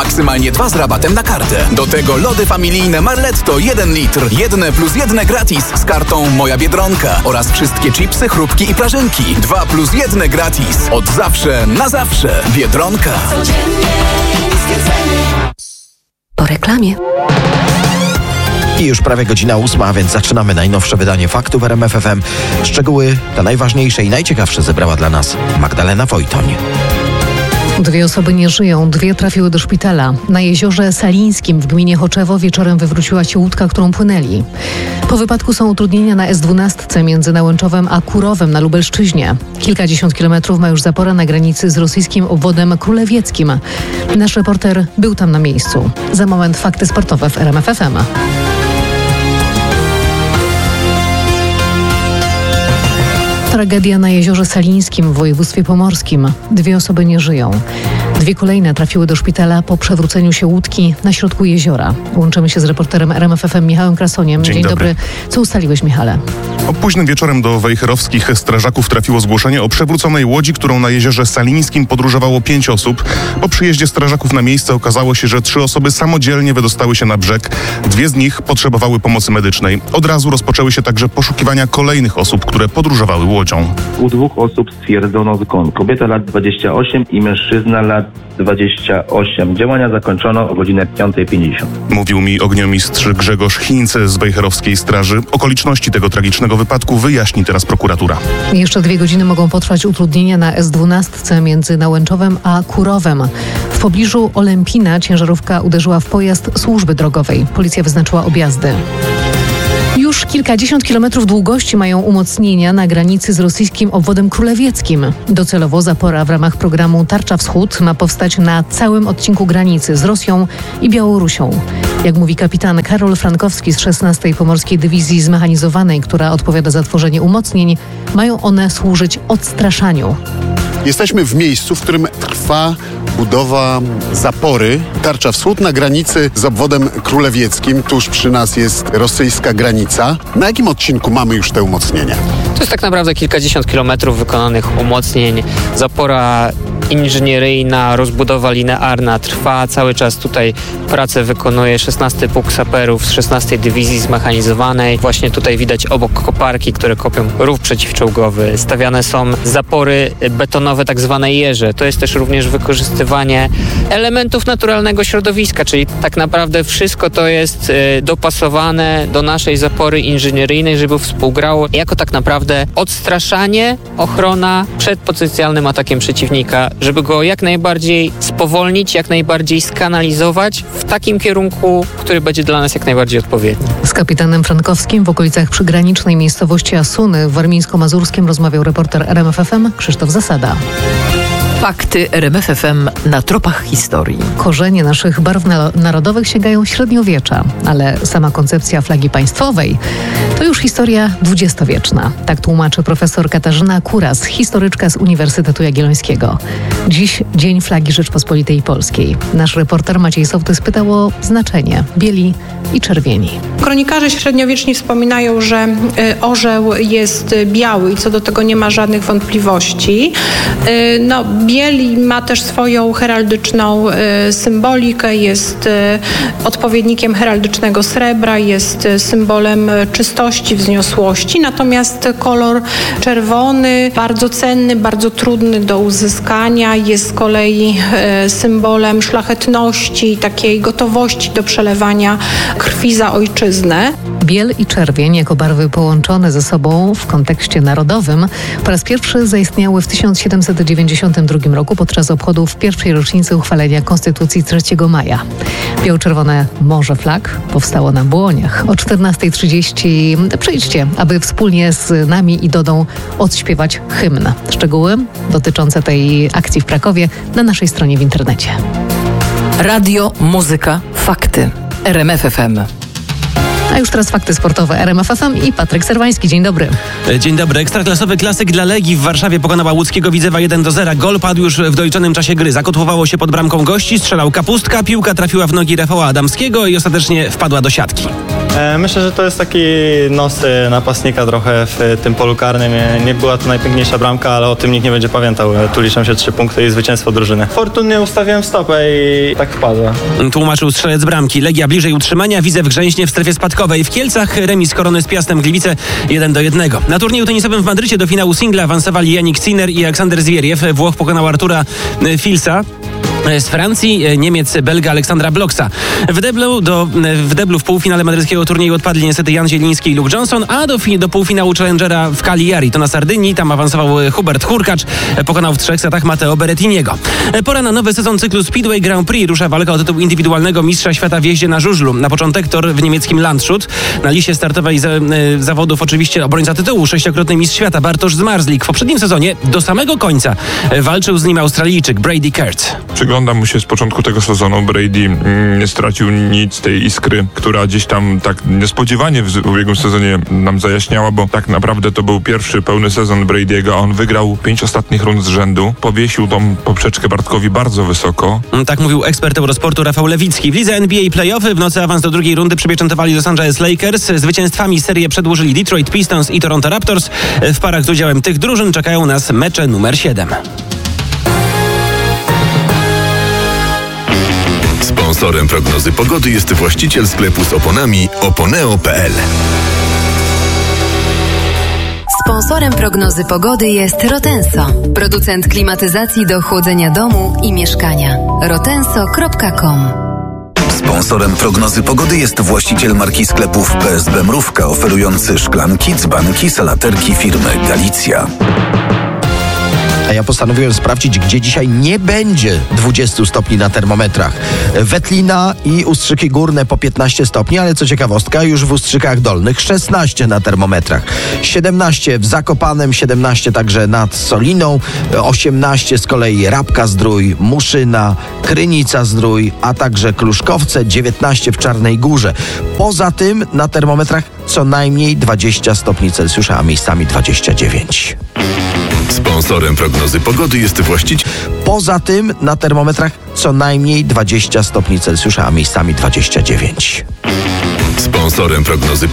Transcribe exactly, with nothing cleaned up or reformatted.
maksymalnie dwa z rabatem na kartę. Do tego lody familijne Marletto jeden litr, jedne plus jedne gratis z kartą Moja Biedronka oraz wszystkie chipsy, chrupki i prażynki. dwa plus jedne gratis. Od zawsze na zawsze. Biedronka. Po reklamie. I już prawie godzina ósma, a więc zaczynamy najnowsze wydanie Faktów w R M F F M. Szczegóły, te najważniejsze i najciekawsze zebrała dla nas Magdalena Wojtoń. Dwie osoby nie żyją, dwie trafiły do szpitala. Na jeziorze Salińskim w gminie Choczewo wieczorem wywróciła się łódka, którą płynęli. Po wypadku są utrudnienia na S dwanaście między Nałęczowem a Kurowem na Lubelszczyźnie. Kilkadziesiąt kilometrów ma już zapora na granicy z rosyjskim obwodem królewieckim. Nasz reporter był tam na miejscu. Za moment fakty sportowe w R M F F M. Tragedia na jeziorze Salińskim w województwie pomorskim. Dwie osoby nie żyją. Dwie kolejne trafiły do szpitala po przewróceniu się łódki na środku jeziora. Łączymy się z reporterem R M F F M Michałem Krasoniem. Dzień, Dzień dobry. dobry. Co ustaliłeś, Michale? O późnym wieczorem do wejherowskich strażaków trafiło zgłoszenie o przewróconej łodzi, którą na jeziorze Salińskim podróżowało pięć osób. Po przyjeździe strażaków na miejsce okazało się, że trzy osoby samodzielnie wydostały się na brzeg. Dwie z nich potrzebowały pomocy medycznej. Od razu rozpoczęły się także poszukiwania kolejnych osób, które podróżowały łodzią. U dwóch osób stwierdzono zgon. Kobieta lat dwadzieścia osiem i mężczyzna lat dwadzieścia osiem. Działania zakończono o godzinę piąta pięćdziesiąt. Mówił mi ogniomistrz Grzegorz Hinc z wejherowskiej straży. Okoliczności tego tragicznego wypadku wyjaśni teraz prokuratura. Jeszcze dwie godziny mogą potrwać utrudnienia na S dwanaście między Nałęczowem a Kurowem. W pobliżu Olempina ciężarówka uderzyła w pojazd służby drogowej. Policja wyznaczyła objazdy. Już kilkadziesiąt kilometrów długości mają umocnienia na granicy z rosyjskim obwodem królewieckim. Docelowo zapora w ramach programu Tarcza Wschód ma powstać na całym odcinku granicy z Rosją i Białorusią. Jak mówi kapitan Karol Frankowski z szesnastej Pomorskiej Dywizji Zmechanizowanej, która odpowiada za tworzenie umocnień, mają one służyć odstraszaniu. Jesteśmy w miejscu, w którym trwa budowa zapory Tarcza Wschód na granicy z obwodem królewieckim. Tuż przy nas jest rosyjska granica. Na jakim odcinku mamy już te umocnienia? To jest tak naprawdę kilkadziesiąt kilometrów wykonanych umocnień. Zapora inżynieryjna, rozbudowa linearna trwa. Cały czas tutaj pracę wykonuje szesnasty Pułk Saperów z szesnastej Dywizji Zmechanizowanej. Właśnie tutaj widać obok koparki, które kopią rów przeciwczołgowy. Stawiane są zapory betonowe, tak zwane jeże. To jest też również wykorzystywanie elementów naturalnego środowiska, czyli tak naprawdę wszystko to jest y, dopasowane do naszej zapory inżynieryjnej, żeby współgrało jako tak naprawdę odstraszanie, ochrona przed potencjalnym atakiem przeciwnika, żeby go jak najbardziej spowolnić, jak najbardziej skanalizować w takim kierunku, który będzie dla nas jak najbardziej odpowiedni. Z kapitanem Frankowskim w okolicach przygranicznej miejscowości Asuny w warmińsko-mazurskim rozmawiał reporter R M F F M Krzysztof Zasada. Fakty R M F F M na tropach historii. Korzenie naszych barw narodowych sięgają średniowiecza, ale sama koncepcja flagi państwowej to już historia dwudziestowieczna. Tak tłumaczy profesor Katarzyna Kuras, historyczka z Uniwersytetu Jagiellońskiego. Dziś Dzień Flagi Rzeczpospolitej Polskiej. Nasz reporter Maciej Sołtys pytał o znaczenie bieli i czerwieni. Kronikarze średniowieczni wspominają, że y, orzeł jest biały i co do tego nie ma żadnych wątpliwości. Y, no, bieli ma też swoją heraldyczną y, symbolikę, jest y, odpowiednikiem heraldycznego srebra, jest y, symbolem czystości, wzniosłości, natomiast kolor czerwony, bardzo cenny, bardzo trudny do uzyskania, jest z kolei y, symbolem szlachetności, takiej gotowości do przelewania krwi za ojczyznę. Biel i czerwień jako barwy połączone ze sobą w kontekście narodowym po raz pierwszy zaistniały w tysiąc siedemset dziewięćdziesiątym drugim roku podczas obchodów pierwszej rocznicy uchwalenia Konstytucji trzeciego maja. Biało-czerwone Morze Flag powstało na Błoniach. O czternasta trzydzieści przyjdźcie, aby wspólnie z nami i Dodą odśpiewać hymn. Szczegóły dotyczące tej akcji w Krakowie na naszej stronie w internecie. Radio, muzyka, fakty. R M F F M. A już teraz fakty sportowe R M F F M i Patryk Serwański. Dzień dobry. Dzień dobry. Ekstraklasowy klasyk dla Legii w Warszawie pokonała łódzkiego Widzewa jeden do zera. Gol padł już w doliczonym czasie gry. Zakotłowało się pod bramką gości, strzelał Kapustka, piłka trafiła w nogi Rafała Adamskiego i ostatecznie wpadła do siatki. E, myślę, że to jest taki nos napastnika trochę w tym polu karnym. Nie była to najpiękniejsza bramka, ale o tym nikt nie będzie pamiętał. Tu liczą się trzy punkty i zwycięstwo drużyny. Fortunnie ustawiłem stopę i tak wpadła. Tłumaczył strzelec bramki. Legia bliżej utrzymania, Widzew Grzęśnie w strefie spadkowej. W Kielcach remis Korony z Piastem Gliwice jeden do jednego. Na turnieju tenisowym w Madrycie do finału singla awansowali Jannik Sinner i Aleksander Zwieriew. Włoch pokonał Artura Filsa z Francji, Niemiec Belga Aleksandra Bloksa. W deblu, do, w deblu w półfinale madryckiego turnieju odpadli niestety Jan Zieliński i Luke Johnson, a do, do półfinału Challengera w Cagliari, to na Sardynii, tam awansował Hubert Hurkacz, pokonał w trzech setach Matteo Berrettiniego. Pora na nowy sezon cyklu Speedway Grand Prix. Rusza walka o tytuł indywidualnego mistrza świata w jeździe na żużlu. Na początek tor w niemieckim Landshut. Na liście startowej z, e, zawodów oczywiście obrońca tytułu, sześciokrotny mistrz świata Bartosz Zmarzlik. W poprzednim sezonie do samego końca walczył z nim Australijczyk Brady Kurtz. Przyglądam mu się z początku tego sezonu. Brady mm, nie stracił nic tej iskry, która gdzieś tam tak niespodziewanie w ubiegłym sezonie nam zajaśniała, bo tak naprawdę to był pierwszy pełny sezon Brady'ego. On wygrał pięć ostatnich rund z rzędu. Powiesił tą poprzeczkę Bartkowi bardzo wysoko. Tak mówił ekspert Eurosportu Rafał Lewicki. W lidze N B A Playoffy w nocy awans do drugiej rundy przypieczętowali Los Angeles Lakers. Zwycięstwami serię przedłużyli Detroit Pistons i Toronto Raptors. W parach z udziałem tych drużyn czekają nas mecze numer siedem. Sponsorem prognozy pogody jest właściciel sklepu z oponami oponeo kropka p l. Sponsorem prognozy pogody jest Rotenso, producent klimatyzacji do chłodzenia domu i mieszkania. rotenso kropka com. Sponsorem prognozy pogody jest właściciel marki sklepów P S B Mrówka, oferujący szklanki, dzbanki, salaterki firmy Galicja. A ja postanowiłem sprawdzić, gdzie dzisiaj nie będzie dwudziestu stopni na termometrach. Wetlina i Ustrzyki Górne po piętnaście stopni, ale co ciekawostka, już w Ustrzykach Dolnych szesnaście na termometrach. siedemnaście w Zakopanem, siedemnaście także nad Soliną, osiemnaście z kolei Rabka-Zdrój, Muszyna, Krynica-Zdrój, a także Kluszkowce, dziewiętnaście w Czarnej Górze. Poza tym na termometrach co najmniej dwadzieścia stopni Celsjusza, a miejscami dwadzieścia dziewięć. Sponsorem prognozy pogody jest właściciel. Poza tym na termometrach co najmniej dwadzieścia stopni Celsjusza, a miejscami dwadzieścia dziewięć. Sponsorem prognozy